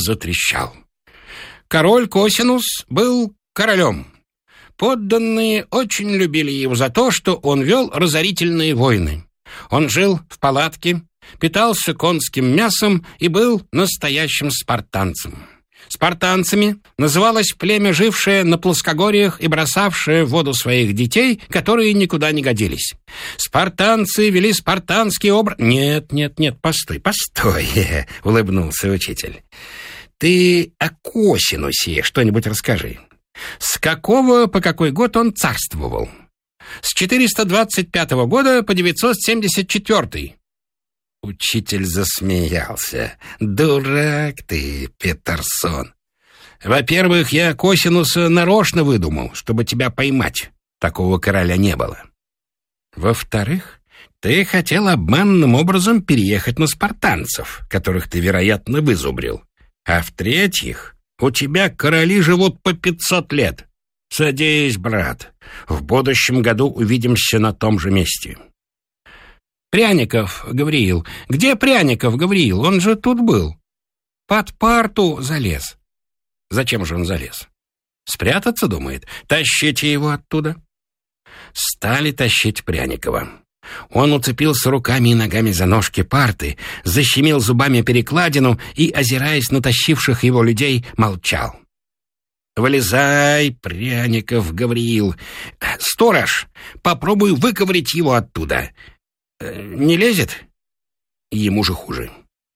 затрещал. Король Косинус был королем. Подданные очень любили его за то, что он вел разорительные войны. Он жил в палатке, питался конским мясом и был настоящим спартанцем. Спартанцами называлось племя, жившее на плоскогорьях и бросавшее в воду своих детей, которые никуда не годились. Спартанцы вели спартанский образ... Нет, постой, — улыбнулся учитель. Ты о Косинусе что-нибудь расскажи. С какого по какой год он царствовал? С 425 года по 974. Учитель засмеялся. «Дурак ты, Петерсон. Во-первых, я Косинуса нарочно выдумал, чтобы тебя поймать. Такого короля не было. Во-вторых, ты хотел обманным образом переехать на спартанцев, которых ты, вероятно, вызубрил. А в-третьих, у тебя короли живут по 500 лет. Садись, брат. В будущем году увидимся на том же месте». «Пряников, Гавриил. Где Пряников, Гавриил? Он же тут был. Под парту залез». «Зачем же он залез? Спрятаться, думает? Тащите его оттуда». Стали тащить Пряникова. Он уцепился руками и ногами за ножки парты, защемил зубами перекладину и, озираясь на тащивших его людей, молчал. «Вылезай, Пряников, Гавриил. Сторож, попробуй выковырять его оттуда. Не лезет? Ему же хуже.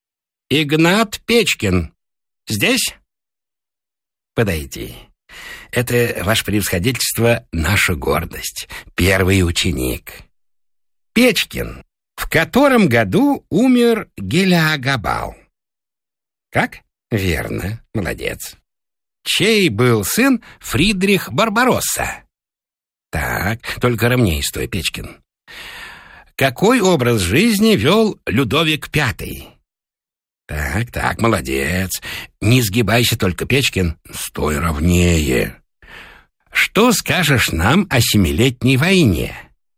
Игнат Печкин. Здесь? Подойди. Это, ваше превосходительство, наша гордость. Первый ученик. Печкин. В котором году умер Гелиогабал? Как? Верно. Молодец. Чей был сын Фридрих Барбаросса? Так, только ровнее стой, Печкин. Какой образ жизни вел Людовик V? Так, молодец. Не сгибайся только, Печкин. Стой ровнее. Что скажешь нам о Семилетней войне?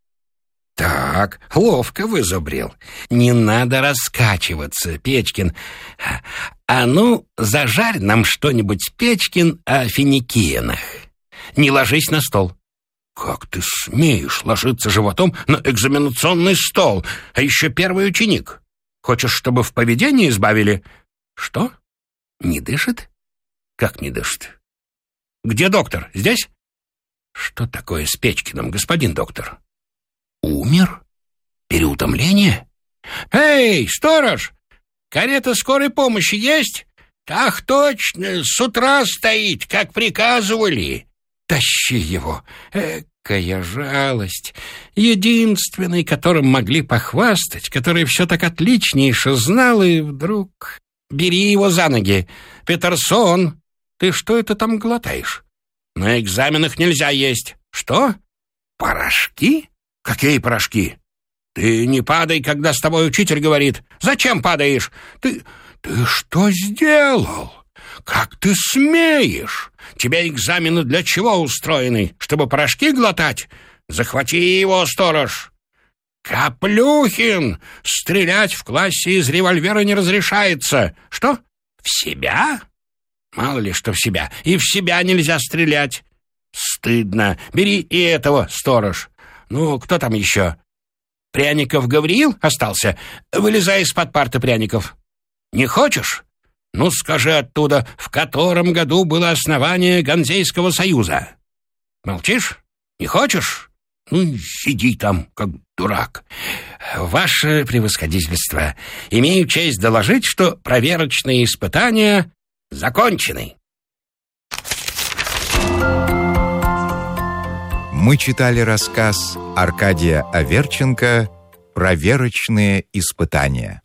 Так, ловко вызубрил. Не надо раскачиваться, Печкин. А ну, зажарь нам что-нибудь, Печкин, о финикиянах. Не ложись на стол. Как ты смеешь ложиться животом на экзаменационный стол, а еще первый ученик? Хочешь, чтобы в поведении избавили? Что? Не дышит? Как не дышит? Где доктор? Здесь? Что такое с Печкиным, господин доктор? Умер? Переутомление? Эй, сторож! Карета скорой помощи есть? Ах, точно, с утра стоит, как приказывали. Тащи его. Экая жалость. Единственный, которым могли похвастать, который все так отличнейше знал, и вдруг... Бери его за ноги. Петерсон, ты что это там глотаешь? На экзаменах нельзя есть. Что? Порошки? Какие порошки? Ты не падай, когда с тобой учитель говорит. Зачем падаешь? Ты что сделал? Как ты смеешь? Тебе экзамены для чего устроены? Чтобы порошки глотать? Захвати его, сторож. Каплюхин! Стрелять в классе из револьвера не разрешается. Что? В себя? Мало ли что в себя. И в себя нельзя стрелять. Стыдно. Бери и этого, сторож. Ну, кто там еще? Пряников Гавриил остался? Вылезай из-под парты, Пряников. Не хочешь? Ну, скажи оттуда, в котором году было основание Ганзейского союза? Молчишь? Не хочешь? Ну, сиди там, как дурак. Ваше превосходительство, имею честь доложить, что проверочные испытания закончены. Мы читали рассказ Аркадия Аверченко «Проверочные испытания».